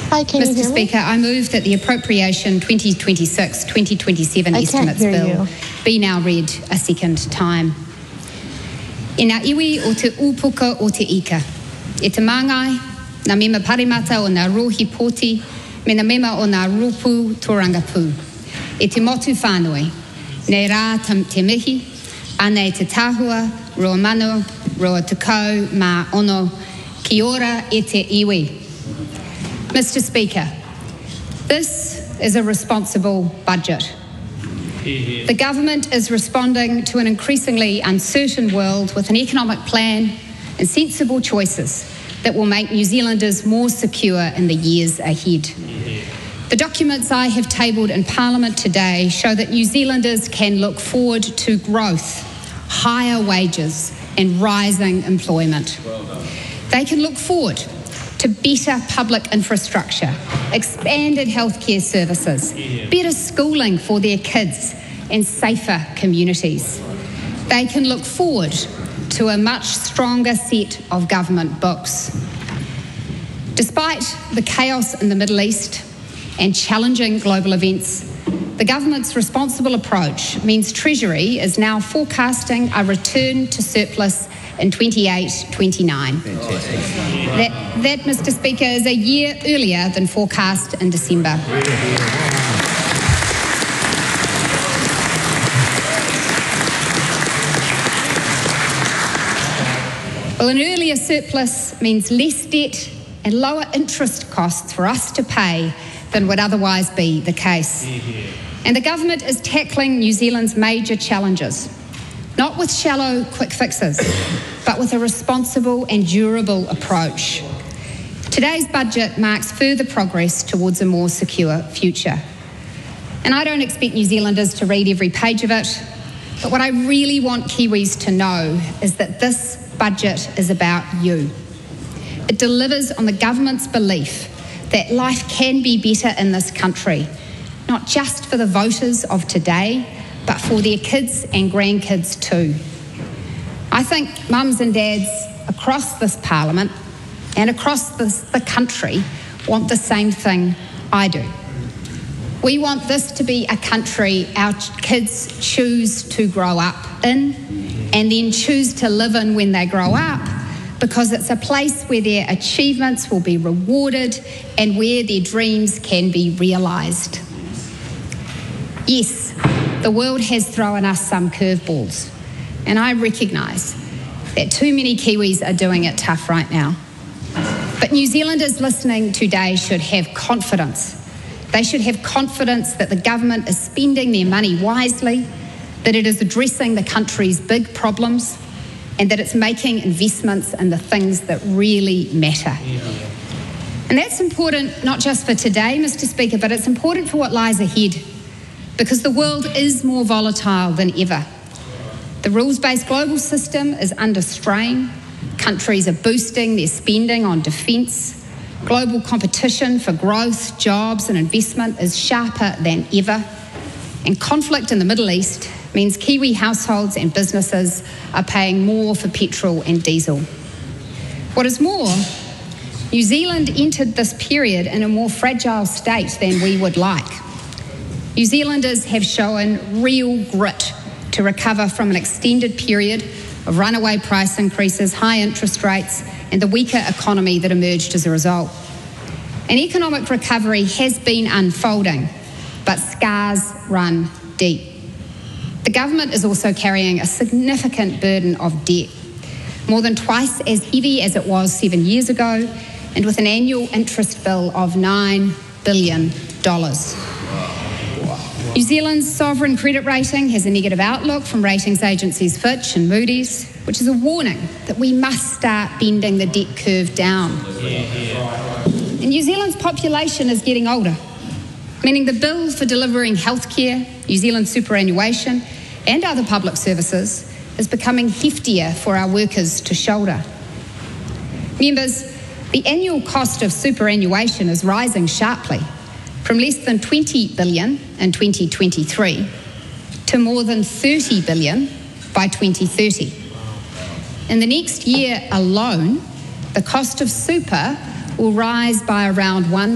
Hi, can you Mr. hear me? Speaker, I move that the Appropriation 2026-2027 Estimates Bill be now read a second time. E ngā iwi o te upuka o te ika. E te māngai, ngā mema parimata o ngā rohi pōti, me ngā mema o ngā ropu tōrangapū. E te motu whānui, nei rā te mihi, anei te tāhua, roa mano, roa tukau, mā ono, ki ora e te iwi. Mr. Speaker, this is a responsible budget. The government is responding to an increasingly uncertain world with an economic plan and sensible choices that will make New Zealanders more secure in the years ahead. The documents I have tabled in Parliament today show that New Zealanders can look forward to growth, higher wages and rising employment. They can look forward to better public infrastructure, expanded healthcare services, better schooling for their kids and safer communities. They can look forward to a much stronger set of government books. Despite the chaos in the Middle East and challenging global events, the government's responsible approach means Treasury is now forecasting a return to surplus in 28-29. That, Mr. Speaker, is a year earlier than forecast in December. Well, an earlier surplus means less debt and lower interest costs for us to pay than would otherwise be the case. And the government is tackling New Zealand's major challenges, not with shallow quick fixes, but with a responsible and durable approach. Today's budget marks further progress towards a more secure future. And I don't expect New Zealanders to read every page of it, but what I really want Kiwis to know is that this budget is about you. It delivers on the government's belief that life can be better in this country, not just for the voters of today, but for their kids and grandkids too. I think mums and dads across this Parliament and across the country want the same thing I do. We want this to be a country our kids choose to grow up in and then choose to live in when they grow up, because it's a place where their achievements will be rewarded and where their dreams can be realised. Yes, the world has thrown us some curveballs, and I recognise that too many Kiwis are doing it tough right now. But New Zealanders listening today should have confidence. They should have confidence that the government is spending their money wisely, that it is addressing the country's big problems, and that it's making investments in the things that really matter. And that's important not just for today, Mr. Speaker, but it's important for what lies ahead, because the world is more volatile than ever. The rules-based global system is under strain. Countries are boosting their spending on defence. Global competition for growth, jobs and investment is sharper than ever. And conflict in the Middle East means Kiwi households and businesses are paying more for petrol and diesel. What is more, New Zealand entered this period in a more fragile state than we would like. New Zealanders have shown real grit to recover from an extended period of runaway price increases, high interest rates, and the weaker economy that emerged as a result. An economic recovery has been unfolding, but scars run deep. The government is also carrying a significant burden of debt, more than twice as heavy as it was 7 years ago, and with an annual interest bill of $9 billion. New Zealand's sovereign credit rating has a negative outlook from ratings agencies Fitch and Moody's, which is a warning that we must start bending the debt curve down. And New Zealand's population is getting older, meaning the bill for delivering healthcare, New Zealand superannuation and other public services is becoming heftier for our workers to shoulder. Members, the annual cost of superannuation is rising sharply, from less than $20 billion in 2023 to more than $30 billion by 2030. In the next year alone, the cost of super will rise by around